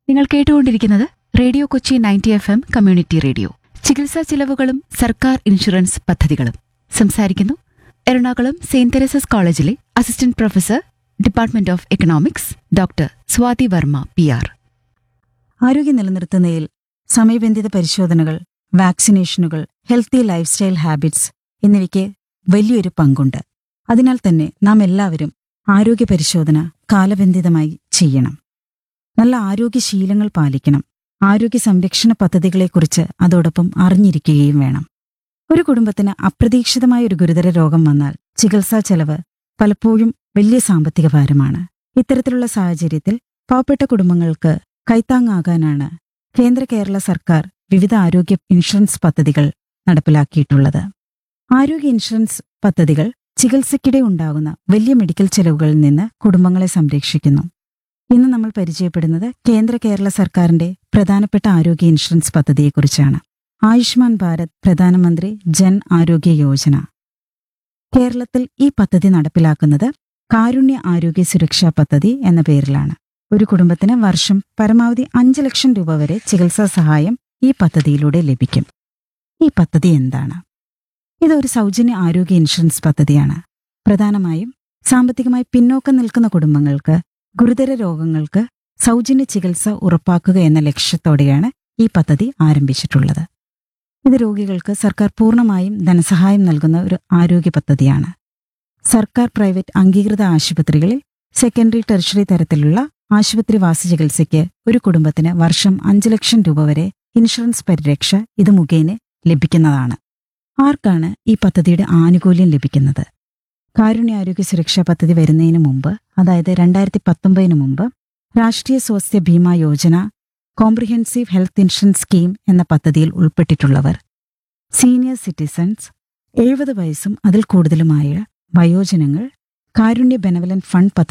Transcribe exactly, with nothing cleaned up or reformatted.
നിങ്ങൾ കേട്ടുകൊണ്ടിരിക്കുന്നത് radio Kochi ninety F M community radio. ചികിത്സാ ചിലവുകളും സർക്കാർ ഇൻഷുറൻസ് പദ്ധതികളും സംസാരിക്കുന്നു എറണാകുളം സെയിന്റ് തെരേസസ് കോളേജിലെ assistant professor, department of economics, doctor Swathi Varma P R. ആരോഗ്യം നിലനിർത്തുന്നതിൽ സമയബന്ധിത പരിശോധനകൾ, വാക്സിനേഷനുകൾ, ഹെൽത്തി ലൈഫ് സ്റ്റൈൽ ഹാബിറ്റ്സ് എന്നിവയ്ക്ക് വലിയൊരു പങ്കുണ്ട്. അതിനാൽ തന്നെ നാം എല്ലാവരും ആരോഗ്യ പരിശോധന കാലബന്ധിതമായി ചെയ്യണം. നല്ല ആരോഗ്യശീലങ്ങൾ പാലിക്കണം. ആരോഗ്യ സംരക്ഷണ പദ്ധതികളെക്കുറിച്ച് അതോടൊപ്പം അറിഞ്ഞിരിക്കുകയും വേണം. ഒരു കുടുംബത്തിന് അപ്രതീക്ഷിതമായ ഒരു ഗുരുതര രോഗം വന്നാൽ ചികിത്സാ ചെലവ് പലപ്പോഴും വലിയ സാമ്പത്തിക ഭാരമാണ്. ഇത്തരത്തിലുള്ള സാഹചര്യത്തിൽ പാവപ്പെട്ട കുടുംബങ്ങൾക്ക് കൈത്താങ്ങാകാനാണ് കേന്ദ്ര കേരള സർക്കാർ വിവിധ ആരോഗ്യ ഇൻഷുറൻസ് പദ്ധതികൾ നടപ്പിലാക്കിയിട്ടുള്ളത്. ആരോഗ്യ ഇൻഷുറൻസ് പദ്ധതികൾ ചികിത്സയ്ക്കിടെ ഉണ്ടാകുന്ന വലിയ മെഡിക്കൽ ചെലവുകളിൽ നിന്ന് കുടുംബങ്ങളെ സംരക്ഷിക്കുന്നു. ഇന്ന് നമ്മൾ പരിചയപ്പെടുന്നത് കേന്ദ്ര കേരള സർക്കാരിന്റെ പ്രധാനപ്പെട്ട ആരോഗ്യ ഇൻഷുറൻസ് പദ്ധതിയെക്കുറിച്ചാണ്. ആയുഷ്മാൻ ഭാരത് പ്രധാനമന്ത്രി ജൻ ആരോഗ്യ യോജന. കേരളത്തിൽ ഈ പദ്ധതി നടപ്പിലാക്കുന്നത് കാരുണ്യ ആരോഗ്യ സുരക്ഷാ പദ്ധതി എന്ന പേരിലാണ്. ഒരു കുടുംബത്തിന് വർഷം പരമാവധി അഞ്ച് ലക്ഷം രൂപ വരെ ചികിത്സാ സഹായം ഈ പദ്ധതിയിലൂടെ ലഭിക്കും. ഈ പദ്ധതി എന്താണ്? ഇതൊരു സൗജന്യ ആരോഗ്യ ഇൻഷുറൻസ് പദ്ധതിയാണ്. പ്രധാനമായും സാമ്പത്തികമായി പിന്നോക്കം നിൽക്കുന്ന കുടുംബങ്ങൾക്ക് ഗുരുതര രോഗങ്ങൾക്ക് സൗജന്യ ചികിത്സ ഉറപ്പാക്കുക എന്ന ലക്ഷ്യത്തോടെയാണ് ഈ പദ്ധതി ആരംഭിച്ചിട്ടുള്ളത്. ഇത് രോഗികൾക്ക് സർക്കാർ പൂർണ്ണമായും ധനസഹായം നൽകുന്ന ഒരു ആരോഗ്യ പദ്ധതിയാണ്. സർക്കാർ പ്രൈവറ്റ് അംഗീകൃത ആശുപത്രികളിൽ സെക്കൻഡറി ടെറിഷറി തരത്തിലുള്ള ആശുപത്രിവാസ ചികിത്സയ്ക്ക് ഒരു കുടുംബത്തിന് വർഷം അഞ്ച് ലക്ഷം രൂപ വരെ ഇൻഷുറൻസ് പരിരക്ഷ ഇത് മുഖേന ലഭിക്കുന്നതാണ്. ആർക്കാണ് ഈ പദ്ധതിയുടെ ആനുകൂല്യം ലഭിക്കുന്നത്? കാരുണ്യാരോഗ്യ സുരക്ഷാ പദ്ധതി വരുന്നതിന് മുമ്പ്, അതായത് രണ്ടായിരത്തി പത്തൊമ്പതിന് മുമ്പ്, രാഷ്ട്രീയ Swasthya Bima Yojana comprehensive health insurance scheme എന്ന പദ്ധതിയിൽ ഉൾപ്പെട്ടിട്ടുള്ളവർ, സീനിയർ സിറ്റിസൺസ്, എഴുപത് വയസ്സും അതിൽ കൂടുതലുമായ വയോജനങ്ങൾ, കാരുണ്യ ബെനവലന്റ് ഫണ്ട് പദ്ധതി